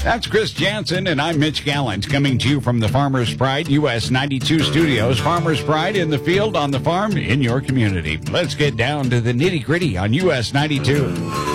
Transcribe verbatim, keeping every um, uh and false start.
That's Chris Jansen, and I'm Mitch Gallant, coming to you from the Farmer's Pride U S ninety-two studios. Farmer's Pride in the field, on the farm, in your community. Let's get down to the nitty-gritty on U S ninety-two.